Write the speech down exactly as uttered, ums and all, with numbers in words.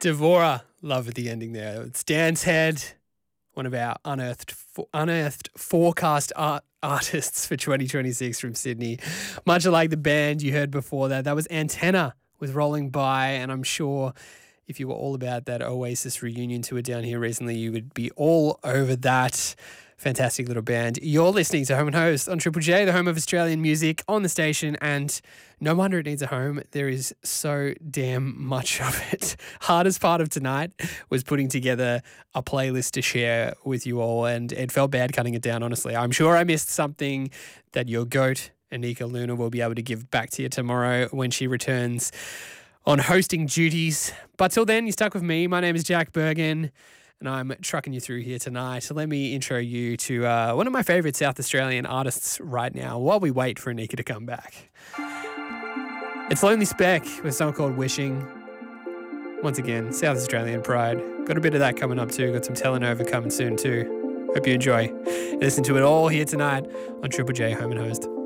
Devora, love at the ending there. It's Dan's Head, one of our unearthed unearthed forecast art artists for twenty twenty-six from Sydney. Much like the band you heard before that, that was Antenna with Rolling By, and I'm sure if you were all about that Oasis reunion tour down here recently, you would be all over that. Fantastic little band. You're listening to Home and Host on Triple J, the home of Australian music on the station, and no wonder it needs a home. There is so damn much of it. Hardest part of tonight was putting together a playlist to share with you all, and it felt bad cutting it down, honestly. I'm sure I missed something that your goat, Anika Luna, will be able to give back to you tomorrow when she returns on hosting duties. But till then, you're stuck with me. My name is Jack Bergen, and I'm trucking you through here tonight. So let me intro you to uh, one of my favourite South Australian artists right now while we wait for Anika to come back. It's Lonely Speck with a song called Wishing. Once again, South Australian pride. Got a bit of that coming up too. Got some Telenova coming soon too. Hope you enjoy. Listen to it all here tonight on Triple J Home and Host.